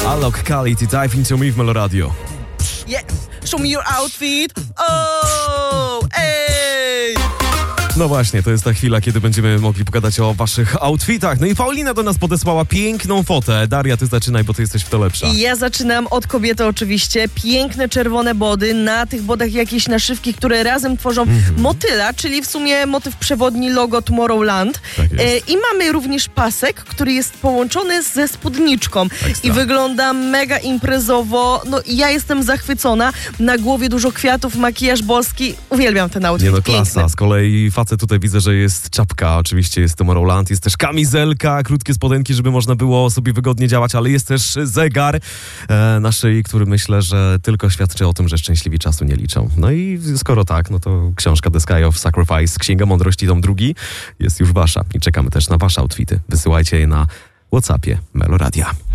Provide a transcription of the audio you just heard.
Alok Khalid i Dive Into Me w Meloradio. Yeah, show me your outfit. Oh, ey! No właśnie, to jest ta chwila, kiedy będziemy mogli pogadać o waszych outfitach. No i Paulina do nas podesłała piękną fotę. Daria, ty zaczynaj, bo ty jesteś w to lepsza. I ja zaczynam od kobiety oczywiście. Piękne czerwone body, na tych bodach jakieś naszywki, które razem tworzą motyla, czyli w sumie motyw przewodni logo Tomorrowland. Tak jest. I mamy również pasek, który jest połączony ze spódniczką. Ekstra. I wygląda mega imprezowo. No ja jestem zachwycona. Na głowie dużo kwiatów, makijaż boski. Uwielbiam ten outfit. Nie no, klasa. Piękny. Z kolei facet tutaj widzę, że jest czapka, oczywiście jest Tomorrowland, jest też kamizelka, krótkie spodenki, żeby można było sobie wygodnie działać, ale jest też zegar na szyi, który myślę, że tylko świadczy o tym, że szczęśliwi czasu nie liczą. No i skoro tak, no to książka The Sky of Sacrifice, Księga Mądrości, tom 2 jest już wasza i czekamy też na wasze outfity. Wysyłajcie je na WhatsAppie Meloradia.